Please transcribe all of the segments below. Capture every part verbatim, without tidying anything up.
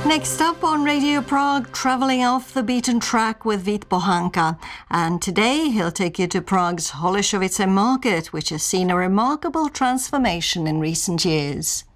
Next up on Radio Prague, travelling off the beaten track with Vít Bohánka. And today he'll take you to Prague's Holešovice market, which has seen a remarkable transformation in recent years.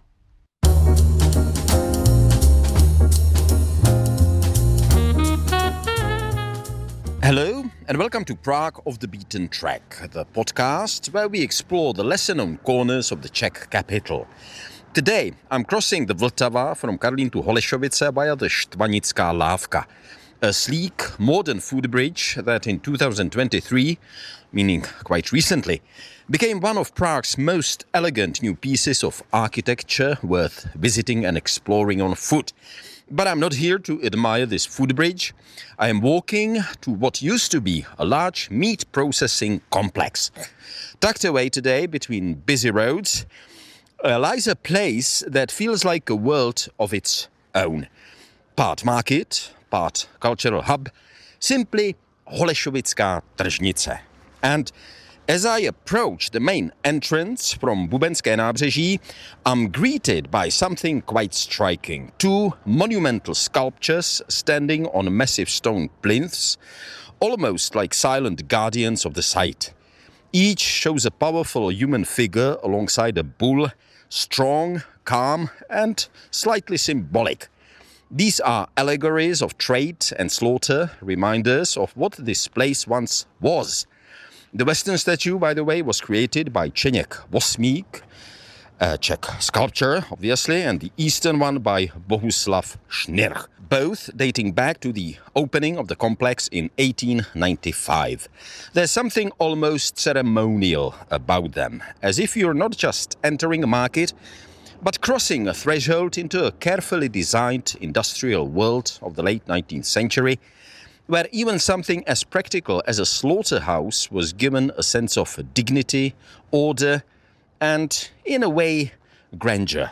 Hello and welcome to Prague off the Beaten Track, the podcast where we explore the lesser-known corners of the Czech capital. Today, I'm crossing the Vltava from Karlín to Holešovice via the Štvanická lávka, a sleek, modern food bridge that in two thousand twenty-three, meaning quite recently, became one of Prague's most elegant new pieces of architecture worth visiting and exploring on foot. But I'm not here to admire this food bridge. I am walking to what used to be a large meat processing complex. Tucked away today between busy roads, Uh, lies a place that feels like a world of its own. Part market, part cultural hub, simply Holešovická tržnice. And as I approach the main entrance from Bubenské nábřeží, I'm greeted by something quite striking. Two monumental sculptures standing on massive stone plinths, almost like silent guardians of the site. Each shows a powerful human figure alongside a bull, strong, calm, and slightly symbolic. These are allegories of trade and slaughter, reminders of what this place once was. The western statue, by the way, was created by Čeněk Vosmík, a Czech sculptor, obviously, and the eastern one by Bohuslav Schnirch, both dating back to the opening of the complex in eighteen ninety-five. There's something almost ceremonial about them, as if you're not just entering a market, but crossing a threshold into a carefully designed industrial world of the late nineteenth century, where even something as practical as a slaughterhouse was given a sense of dignity, order, and, in a way, grandeur.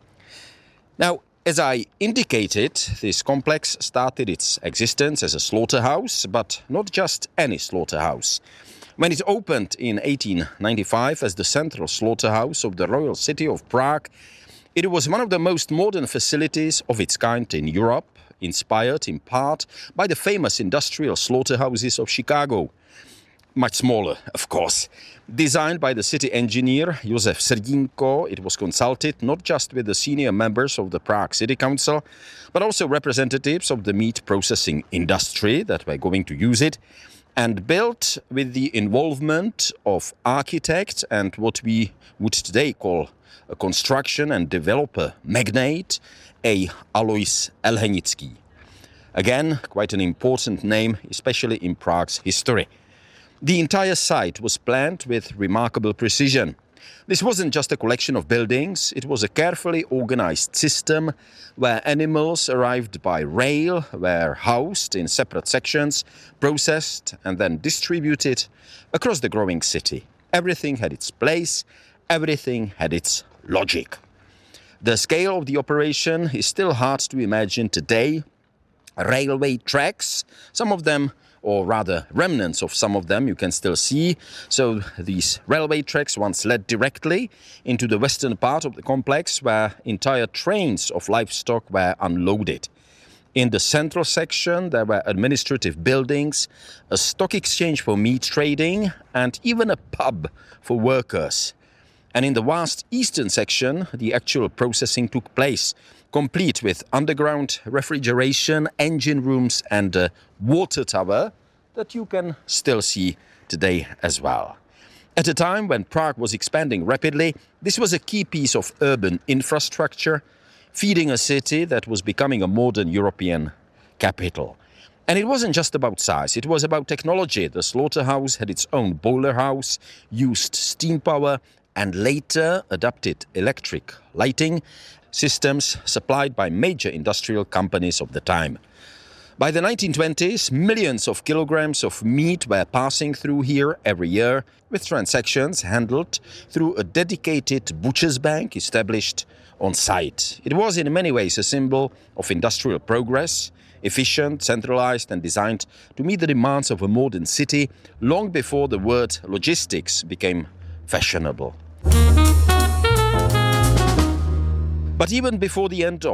Now, as I indicated, this complex started its existence as a slaughterhouse, but not just any slaughterhouse. When it opened in eighteen ninety-five as the central slaughterhouse of the royal city of Prague, it was one of the most modern facilities of its kind in Europe, inspired in part by the famous industrial slaughterhouses of Chicago. Much smaller, of course. Designed by the city engineer Josef Srdínko, it was consulted not just with the senior members of the Prague City Council, but also representatives of the meat processing industry that were going to use it, and built with the involvement of architect and what we would today call a construction and developer magnate, a Alois Elhenický. Again, quite an important name, especially in Prague's history. The entire site was planned with remarkable precision. This wasn't just a collection of buildings, it was a carefully organized system where animals arrived by rail, were housed in separate sections, processed and then distributed across the growing city. Everything had its place, everything had its logic. The scale of the operation is still hard to imagine today. Railway tracks, some of them, or rather remnants of some of them, you can still see. So these railway tracks once led directly into the western part of the complex where entire trains of livestock were unloaded. In the central section there were administrative buildings, a stock exchange for meat trading and even a pub for workers. And in the vast eastern section the actual processing took place, complete with underground refrigeration, engine rooms and a water tower that you can still see today as well. At a time when Prague was expanding rapidly, this was a key piece of urban infrastructure, feeding a city that was becoming a modern European capital. And it wasn't just about size, it was about technology. The slaughterhouse had its own boiler house, used steam power, and later adopted electric lighting systems supplied by major industrial companies of the time. By the nineteen twenties, millions of kilograms of meat were passing through here every year, with transactions handled through a dedicated butcher's bank established on site. It was in many ways a symbol of industrial progress, efficient, centralized and designed to meet the demands of a modern city long before the word logistics became fashionable. But even before the end of